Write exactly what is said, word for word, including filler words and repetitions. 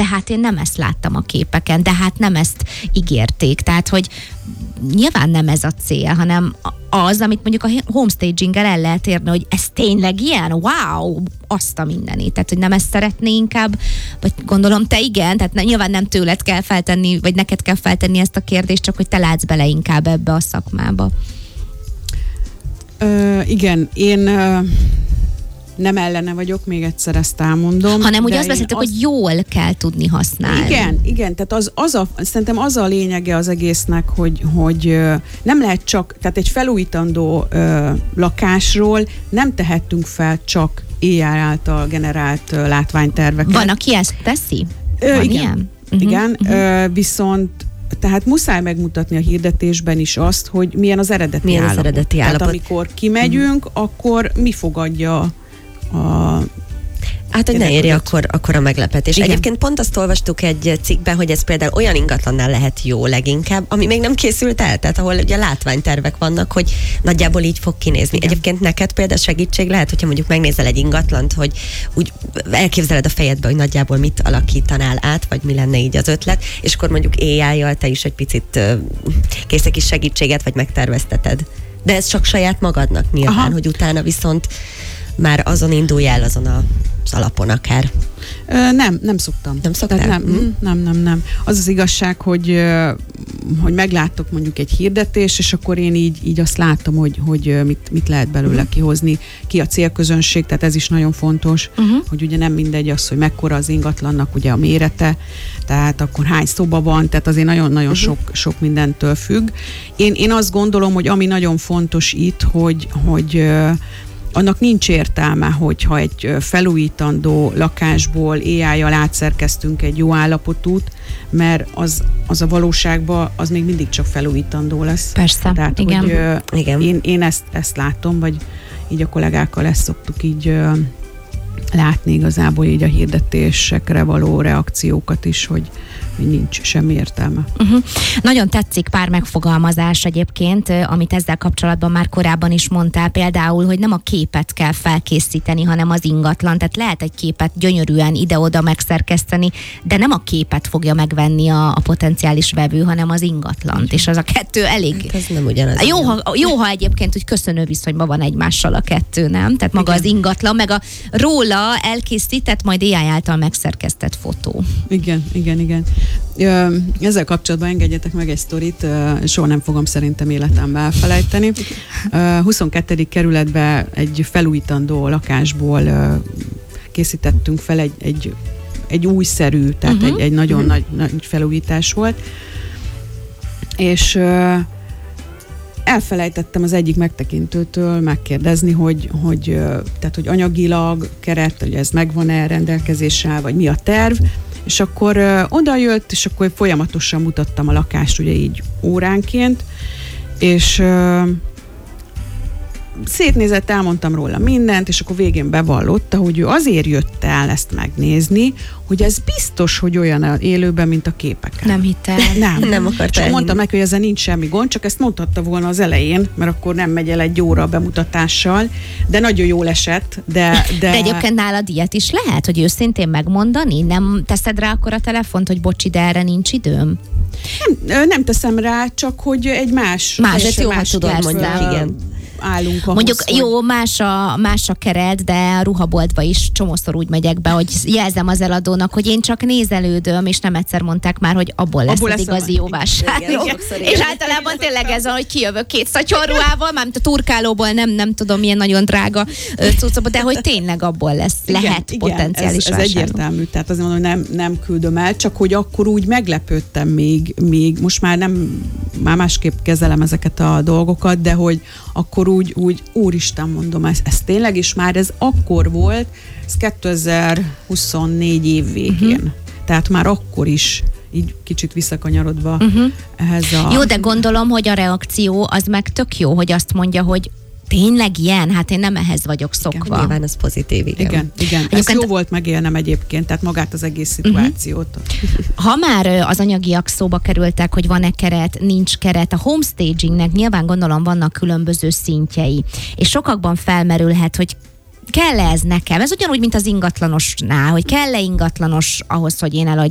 de hát én nem ezt láttam a képeken, de hát nem ezt ígérték. Tehát, hogy nyilván nem ez a cél, hanem az, amit mondjuk a homestaging-el el lehet érni, hogy ez tényleg ilyen? Wow! Azt a mindenit. Tehát, hogy nem ezt szeretné inkább, vagy gondolom te igen, tehát ne, nyilván nem tőled kell feltenni, vagy neked kell feltenni ezt a kérdést, csak hogy te látsz bele inkább ebbe a szakmába. Ö, igen, én ö, nem ellene vagyok, még egyszer ezt elmondom. Hanem úgy azt beszéltük, az... hogy jól kell tudni használni. Igen, igen, tehát az, az a, szerintem az a lényege az egésznek, hogy, hogy ö, nem lehet csak, tehát egy felújítandó ö, lakásról nem tehettünk fel csak á i által generált ö, látványterveket. Van, aki ezt teszi? Ö, Van igen, ilyen? igen, Uh-huh. ö, viszont tehát muszáj megmutatni a hirdetésben is azt, hogy milyen az eredeti milyen állapot. az eredeti Tehát állapot. amikor kimegyünk, uh-huh. akkor mi fogadja a... Hát, hogy ne érje akkor, akkor a meglepetés. Igen. Egyébként pont azt olvastuk egy cikkben, hogy ez például olyan ingatlannál lehet jó leginkább, ami még nem készült el, tehát ahol ugye látványtervek vannak, hogy nagyjából így fog kinézni. Igen. Egyébként neked például segítség lehet, hogyha mondjuk megnézel egy ingatlant, hogy úgy elképzeled a fejedbe, hogy nagyjából mit alakítanál át, vagy mi lenne így az ötlet, és akkor mondjuk á i-jal te is egy picit kész egy kis segítséget, vagy megtervezteted. De ez csak saját magadnak nyilván, aha. hogy utána viszont már azon indulj el, azon a, az alapon akár. Ö, nem, nem szoktam. Nem szoktál? Nem, mm. nem, nem, nem. Az az igazság, hogy, hogy meglátok mondjuk egy hirdetés, és akkor én így, így azt látom, hogy, hogy mit, mit lehet belőle mm. kihozni, ki a célközönség, tehát ez is nagyon fontos, uh-huh. hogy ugye nem mindegy az, hogy mekkora az ingatlannak ugye a mérete, tehát akkor hány szoba van, tehát azért nagyon-nagyon uh-huh. sok, sok mindentől függ. Én, én azt gondolom, hogy ami nagyon fontos itt, hogy, hogy annak nincs értelme, hogyha egy felújítandó lakásból á i-jal átszerkeztünk egy jó állapotút, mert az, az a valóságban az még mindig csak felújítandó lesz. Persze, Tehát, igen. Hogy, ö, igen. Én, én ezt, ezt látom, vagy így a kollégákkal ezt szoktuk így ö, látni igazából így a hirdetésekre való reakciókat is, hogy nincs semmi értelme. Uh-huh. Nagyon tetszik pár megfogalmazás egyébként, amit ezzel kapcsolatban már korábban is mondtál, például, hogy nem a képet kell felkészíteni, hanem az ingatlan. Tehát lehet egy képet gyönyörűen ide-oda megszerkeszteni, de nem a képet fogja megvenni a, a potenciális vevő, hanem az ingatlant. Uh-huh. És az a kettő elég... Hát ez nem ugyanaz. Jó ha, jó, ha egyébként úgy köszönő viszonyban van egymással a kettő, nem? Tehát maga igen. az ingatlan, meg a róla elkészített, majd á i által megszerkesztett fotó. Igen, igen, igen. Ezzel kapcsolatban engedjetek meg egy sztorit, soha nem fogom szerintem életemben elfelejteni. huszonkettedik kerületben egy felújítandó lakásból készítettünk fel egy, egy, egy újszerű, tehát uh-huh. egy, egy nagyon uh-huh. nagy, nagy felújítás volt. És elfelejtettem az egyik megtekintőtől megkérdezni, hogy, hogy, tehát, hogy anyagilag, keret, hogy ez megvan-e rendelkezéssel, vagy mi a terv. És akkor ö, oda jött, és akkor folyamatosan mutattam a lakást, ugye így óránként, és ö, szétnézett, elmondtam róla mindent, és akkor végén bevallotta, hogy ő azért jött el ezt megnézni, hogy ez biztos, hogy olyan élőben, mint a képeken. Nem hitte. Nem, nem akarta. Csak mondtam neki, hogy ezzel nincs semmi gond, csak ezt mondhatta volna az elején, mert akkor nem megy el egy óra a bemutatással, de nagyon jól esett. De, de... de egyébként nálad ilyet is lehet, hogy őszintén megmondani? Nem teszed rá akkor a telefont, hogy bocsi, de erre nincs időm? Nem, nem teszem rá, csak hogy egy más... Más, ez jó, ha tudod, mondjuk, igen. Állunk ahhoz, mondjuk hogy... jó, más a, más a keret, de a ruhaboltba is csomószor úgy megyek be, hogy jelzem az eladónak, hogy én csak nézelődöm, és nem egyszer mondták már, hogy abból lesz abból az lesz igazi jó vásár. És általában tényleg ez van, hogy kijövök két szatyorruhával, mármint a turkálóból, nem, nem tudom, milyen nagyon drága cuccokból, de hogy tényleg abból lesz, igen, lehet igen, potenciális ez, ez egyértelmű, tehát azért mondom, hogy nem, nem küldöm el, csak hogy akkor úgy meglepődtem még, még most már nem, már másképp kezelem ezeket a dolgokat, de hogy akkor úgy, úgy úristen mondom, ez, ez tényleg is már ez akkor volt, ez kétezer-huszonnégy év végén. Uh-huh. Tehát már akkor is így kicsit visszakanyarodva uh-huh. ehhez a... Jó, de gondolom, hogy a reakció az meg tök jó, hogy azt mondja, hogy tényleg ilyen? Hát én nem ehhez vagyok szokva. Igen, nyilván az pozitív, igen. Igen, igen. Ez jó volt megélnem egyébként, tehát magát az egész szituációt. Uh-huh. Ha már az anyagiak szóba kerültek, hogy van-e keret, nincs keret, a homestagingnek nyilván gondolom vannak különböző szintjei, és sokakban felmerülhet, hogy kell-e ez nekem? Ez ugyanúgy, mint az ingatlanosnál, hogy kell-e ingatlanos ahhoz, hogy én eladjam